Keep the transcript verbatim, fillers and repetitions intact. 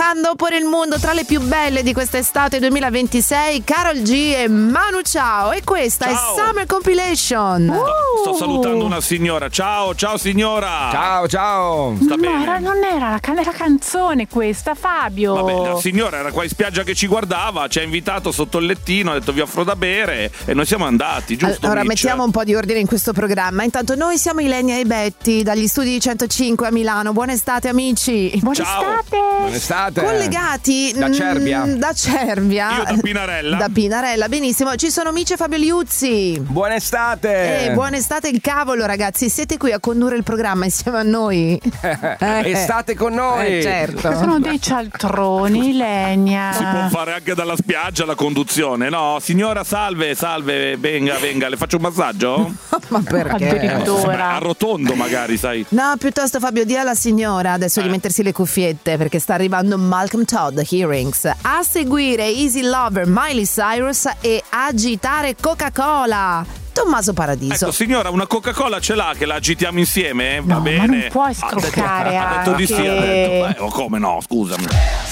girando per il mondo tra le più belle di quest'estate duemilaventisei, Karol G e Manu Chao, e questa ciao. è Summer Compilation. Uh. Sto salutando una signora. Ciao, ciao signora. Ciao, ciao. Sta no, bene? Era, non era la, can- la canzone questa, Fabio. Vabbè, la signora era qua in spiaggia che ci guardava, ci ha invitato sotto il lettino, ha detto vi offro da bere e noi siamo andati, giusto? Allora Mitch? mettiamo un po' di ordine in questo programma. Intanto noi siamo Ilenia e Betty dagli studi di centocinque a Milano. Buona estate amici. Ciao. Buonastate. Buonastate. Collegati Da mm, Cervia. Da Cervia. Io da Pinarella. Da Pinarella, benissimo. Ci sono Mitch e Fabio Liuzzi. Buonestate. Eh, buona estate il cavolo ragazzi, siete qui a condurre il programma insieme a noi. E state con noi. Eh, certo. Sono dei cialtroni, Ilenia. Si può fare anche dalla spiaggia la conduzione, no? Signora, salve, salve, venga, venga, le faccio un massaggio? Ma perché? Addirittura. Arrotondo magari, sai. No, piuttosto Fabio, dia alla signora adesso Eh. di mettersi le cuffiette perché sta arrivando Malcolm Todd, Hearings. A seguire Easy Lover, Miley Cyrus e Agitare Coca-Cola, Tommaso Paradiso. Ecco, signora, una Coca-Cola ce l'ha che la agitiamo insieme? Va No, ma bene. non puoi Ha detto- scroccare Ha detto di sì, ha anche. detto. Eh, oh, come no, scusami.